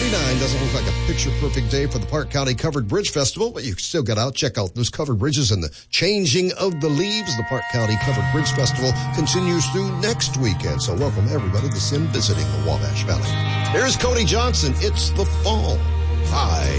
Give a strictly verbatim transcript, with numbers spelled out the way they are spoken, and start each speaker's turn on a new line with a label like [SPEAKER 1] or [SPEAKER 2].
[SPEAKER 1] thirty-nine. Doesn't look like a picture-perfect day for the Park County Covered Bridge Festival, but you still got out. Check out those covered bridges and the changing of the leaves. The Park County Covered Bridge Festival continues through next weekend. So welcome everybody that's in visiting the Wabash Valley. Here's Cody Johnson. It's the fall. Hi.